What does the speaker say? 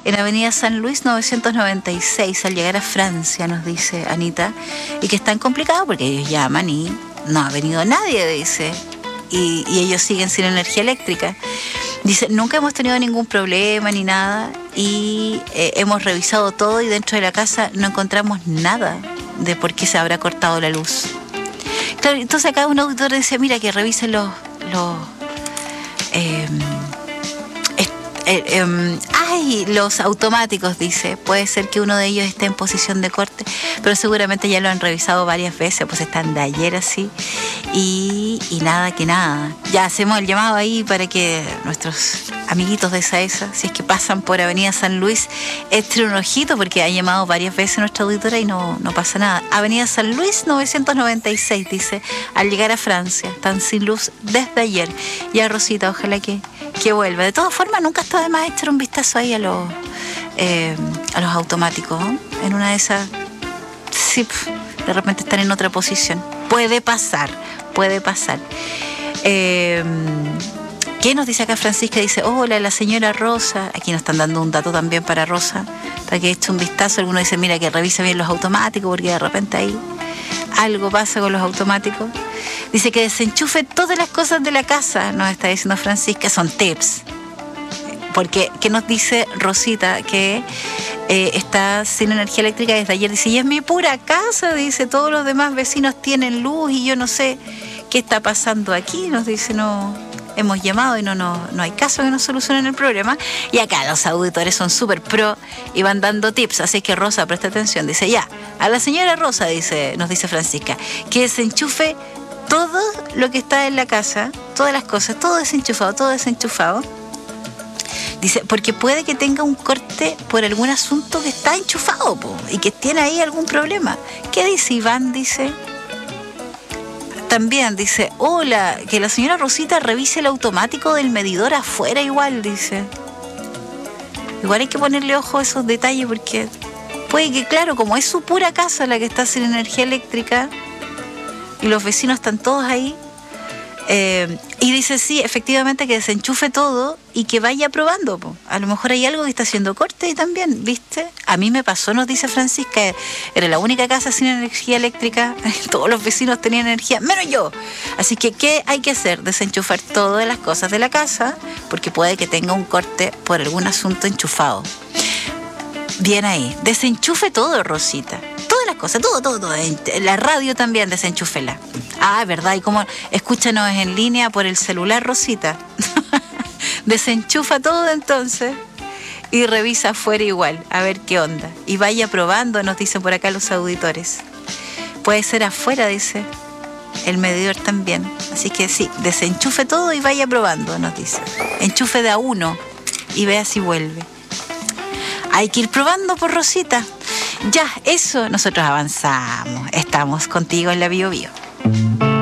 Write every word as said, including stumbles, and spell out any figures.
en Avenida San Luis novecientos noventa y seis, al llegar a Francia, nos dice Anita, y que están complicados porque ellos llaman y no ha venido nadie, dice, y, y ellos siguen sin energía eléctrica. Dice, nunca hemos tenido ningún problema ni nada, y eh, hemos revisado todo y dentro de la casa no encontramos nada de por qué se habrá cortado la luz. Claro, entonces acá un auditor dice, mira, que revisen los... los eh, Eh, eh, ay, los automáticos, dice. Puede ser que uno de ellos esté en posición de corte, pero seguramente ya lo han revisado varias veces, pues están de ayer así. Y, y nada, que nada. Ya hacemos el llamado ahí para que nuestros amiguitos de SAESA, si es que pasan por Avenida San Luis, echen un ojito, porque ha llamado varias veces nuestra auditora y no, no pasa nada. Avenida San Luis novecientos noventa y seis, dice, al llegar a Francia. Están sin luz desde ayer. Ya, Rosita, ojalá que, que vuelva. De todas formas, nunca está de más echar un vistazo ahí a los, eh, a los automáticos, ¿no? En una de esas, sí, de repente están en otra posición. Puede pasar, puede pasar. Eh, ¿Qué nos dice acá Francisca? Dice, hola, la señora Rosa. Aquí nos están dando un dato también para Rosa, para que eche un vistazo. Alguno dice, mira, que revise bien los automáticos, porque de repente ahí algo pasa con los automáticos. Dice que desenchufe todas las cosas de la casa, nos está diciendo Francisca. Son tips. Porque, ¿qué nos dice Rosita? Que eh, está sin energía eléctrica desde ayer. Dice, y es mi pura casa, dice, todos los demás vecinos tienen luz y yo no sé qué está pasando aquí. Nos dice, no, hemos llamado y no, no, no hay caso que nos solucionen el problema. Y acá los auditores son súper pro y van dando tips. Así que, Rosa, presta atención. Dice, ya, a la señora Rosa, dice, nos dice Francisca, que desenchufe todo lo que está en la casa, todas las cosas, todo desenchufado, todo desenchufado. Dice, porque puede que tenga un corte por algún asunto que está enchufado, po, y que tiene ahí algún problema. ¿Qué dice Iván? Dice, también dice, hola, que la señora Rosita revise el automático del medidor afuera igual, dice. Igual hay que ponerle ojo a esos detalles porque puede que, claro, como es su pura casa la que está sin energía eléctrica y los vecinos están todos ahí, Eh, y dice, sí, efectivamente, que desenchufe todo y que vaya probando, po. A lo mejor hay algo que está haciendo corte y también, ¿viste? A mí me pasó, nos dice Francisca, era la única casa sin energía eléctrica, todos los vecinos tenían energía, menos yo. Así que, ¿qué hay que hacer? Desenchufar todas las cosas de la casa, porque puede que tenga un corte por algún asunto enchufado. Bien ahí, desenchufe todo, Rosita. Todas las cosas, todo, todo, todo. La radio también, desenchúfela. Ah, ¿verdad? Y como escúchanos en línea por el celular, Rosita. Desenchufa todo entonces y revisa afuera igual, a ver qué onda. Y vaya probando, nos dicen por acá los auditores. Puede ser afuera, dice el medidor también. Así que sí, desenchufe todo y vaya probando, nos dice. Enchufe de a uno y vea si vuelve. Hay que ir probando por Rosita. Ya, eso, nosotros avanzamos. Estamos contigo en la Bio Bio.